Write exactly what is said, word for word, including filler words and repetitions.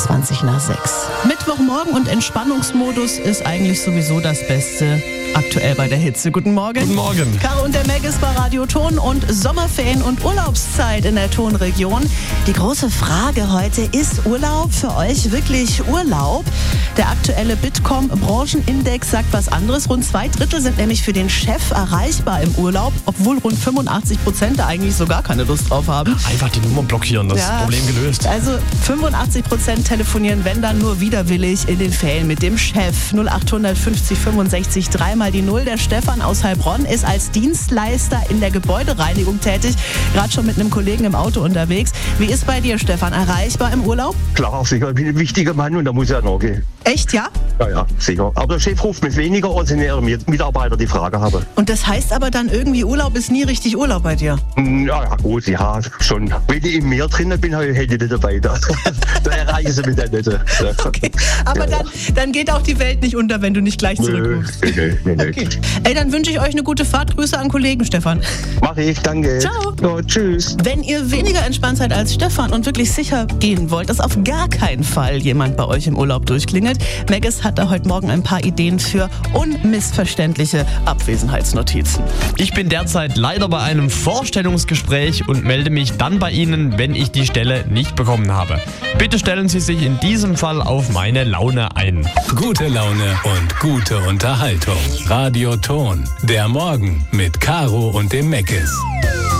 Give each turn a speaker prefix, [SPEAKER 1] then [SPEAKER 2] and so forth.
[SPEAKER 1] zwanzig nach sechs. Mittwochmorgen und Entspannungsmodus ist eigentlich sowieso das Beste. Aktuell bei der Hitze. Guten Morgen.
[SPEAKER 2] Guten Morgen.
[SPEAKER 1] Caro und der Meg ist bei Radio Ton und Sommerferien und Urlaubszeit in der Tonregion. Die große Frage heute, ist Urlaub für euch wirklich Urlaub? Der aktuelle Bitkom-Branchenindex sagt was anderes. Rund zwei Drittel sind nämlich für den Chef erreichbar im Urlaub, obwohl rund fünfundachtzig Prozent da eigentlich so gar keine Lust drauf haben.
[SPEAKER 2] Einfach die Nummer blockieren, das
[SPEAKER 1] Ja.
[SPEAKER 2] Problem gelöst.
[SPEAKER 1] Also fünfundachtzig Prozent telefonieren, wenn dann nur widerwillig in den Ferien mit dem Chef. null acht fünfzig fünfundsechzig, dreimal die Null. Der Stefan aus Heilbronn ist als Dienstleister in der Gebäudereinigung tätig. Gerade schon mit einem Kollegen im Auto unterwegs. Wie ist bei dir, Stefan, erreichbar im Urlaub?
[SPEAKER 3] Klar, sicher. Ich bin ein wichtiger Mann und da muss ich auch nachgehen.
[SPEAKER 1] Echt, ja?
[SPEAKER 3] Ja, ja, sicher. Aber der Chef ruft mich weniger, als wenn er Mitarbeiter die Frage haben.
[SPEAKER 1] Und das heißt aber dann irgendwie, Urlaub ist nie richtig Urlaub bei dir?
[SPEAKER 3] Ja, ja gut, ja, schon. Wenn ich im Meer drinnen bin, hätte ich nicht dabei. Da, da erreichen sie mich dann nicht. Ja.
[SPEAKER 1] Okay, aber
[SPEAKER 3] Ja,
[SPEAKER 1] dann, dann geht auch die Welt nicht unter, wenn du nicht gleich
[SPEAKER 3] Nö,
[SPEAKER 1] zurückrufst.
[SPEAKER 3] nee, nee, nee, nee.
[SPEAKER 1] Okay. Ey, dann wünsche ich euch eine gute Fahrt. Grüße an Kollegen, Stefan.
[SPEAKER 3] Mach ich, danke.
[SPEAKER 1] Ciao.
[SPEAKER 3] Ja, tschüss.
[SPEAKER 1] Wenn ihr weniger entspannt seid als Stefan und wirklich sicher gehen wollt, dass auf gar keinen Fall jemand bei euch im Urlaub durchklingelt, Megis hat da heute Morgen ein paar Ideen für unmissverständliche Abwesenheitsnotizen.
[SPEAKER 2] Ich bin derzeit leider bei einem Vorstellungsgespräch und melde mich dann bei Ihnen, wenn ich die Stelle nicht bekommen habe. Bitte stellen Sie sich in diesem Fall auf meine Laune ein.
[SPEAKER 4] Gute Laune und gute Unterhaltung. Radio Ton. Der Morgen mit Caro und dem Meckes.